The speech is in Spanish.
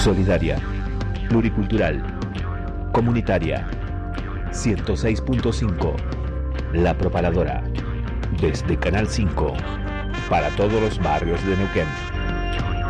solidaria, pluricultural, comunitaria. 106.5, La Propaladora, desde Canal 5, para todos los barrios de Neuquén.